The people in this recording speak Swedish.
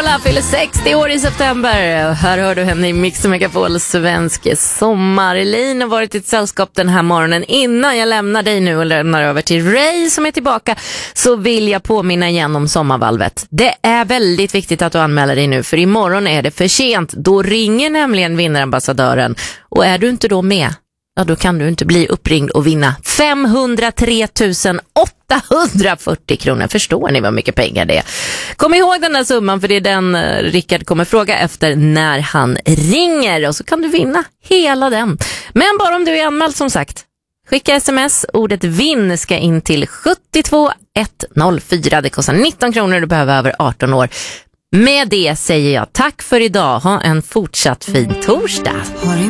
Carola fyller 60 år i september. Här hör du henne i Mix Megapol svensk sommar. Elin har varit i ett sällskap den här morgonen. Innan jag lämnar dig nu och lämnar över till Ray som är tillbaka, så vill jag påminna igen om sommarvalvet. Det är väldigt viktigt att du anmäler dig nu, för imorgon är det för sent. Då ringer nämligen vinnarambassadören. Och är du inte då med, ja, då kan du inte bli uppringd och vinna 503 840 kronor. Förstår ni vad mycket pengar det är? Kom ihåg den där summan, för det är den Rickard kommer fråga efter när han ringer. Och så kan du vinna hela den. Men bara om du är anmäld, som sagt. Skicka sms, ordet vinn ska in till 72104. Det kostar 19 kronor, du behöver över 18 år. Med det säger jag tack för idag. Ha en fortsatt fin torsdag.